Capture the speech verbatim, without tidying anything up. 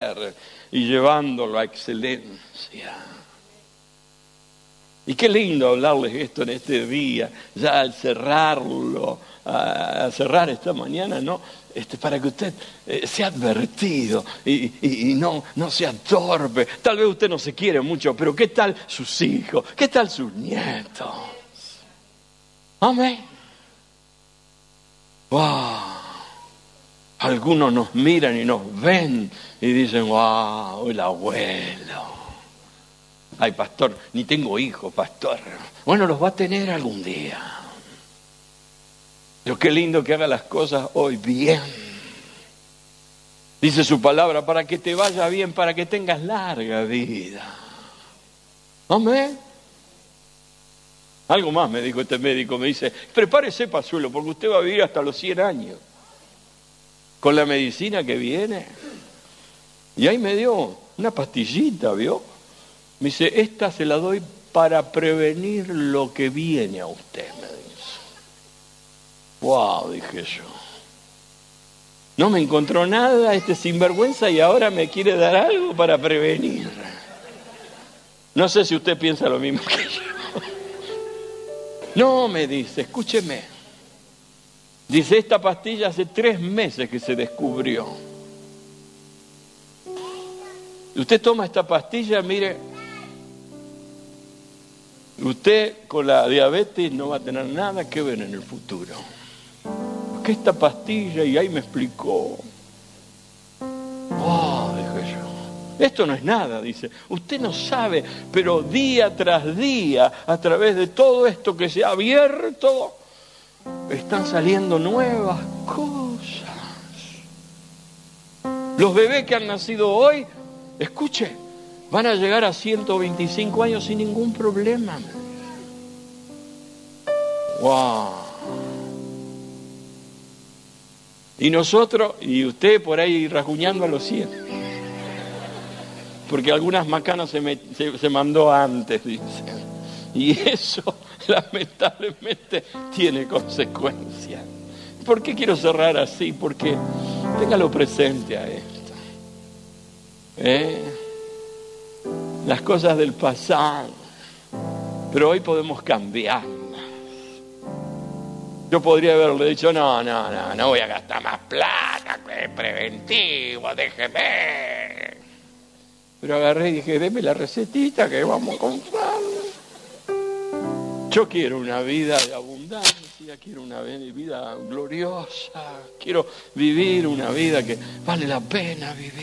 ser y llevándolo a excelencia. Y qué lindo hablarles esto en este día, ya al cerrarlo, a cerrar esta mañana, ¿no? Este, para que usted eh, sea advertido y, y, y no, no sea torpe. Tal vez usted no se quiere mucho, pero ¿qué tal sus hijos? ¿Qué tal sus nietos? Amén. Wow. Algunos nos miran y nos ven y dicen, wow, el abuelo. Ay, pastor, ni tengo hijos, pastor. Bueno, los va a tener algún día. Pero qué lindo que haga las cosas hoy bien. Dice su palabra, para que te vaya bien, para que tengas larga vida. Amén. Algo más me dijo este médico, me dice, prepárese, Pazuelo, porque usted va a vivir hasta los cien años. Con la medicina que viene. Y ahí me dio una pastillita, ¿vio? Me dice, esta se la doy para prevenir lo que viene a usted, me dice. Wow, dije yo. No me encontró nada este sinvergüenza y ahora me quiere dar algo para prevenir. No sé si usted piensa lo mismo que yo. No, me dice, escúcheme. Dice, esta pastilla hace tres meses que se descubrió. Usted toma esta pastilla, mire, usted con la diabetes no va a tener nada que ver en el futuro. Porque esta pastilla, y ahí me explicó. Oh, dije yo. Esto no es nada, dice. Usted no sabe, pero día tras día, a través de todo esto que se ha abierto, están saliendo nuevas cosas. Los bebés que han nacido hoy, escuche, van a llegar a ciento veinticinco años sin ningún problema. ¡Wow! Y nosotros, y usted por ahí rasguñando a los cien. Porque algunas macanas se, me, se, se mandó antes, dice. Y eso, lamentablemente, tiene consecuencias. ¿Por qué quiero cerrar así? Porque téngalo presente a esto. ¿Eh? Las cosas del pasado, pero hoy podemos cambiarlas. Yo podría haberle dicho, no, no, no, no voy a gastar más plata, que es preventivo, déjeme. Pero agarré y dije, deme la recetita que vamos a comprar. Yo quiero una vida de abundancia, quiero una vida gloriosa, quiero vivir una vida que vale la pena vivir.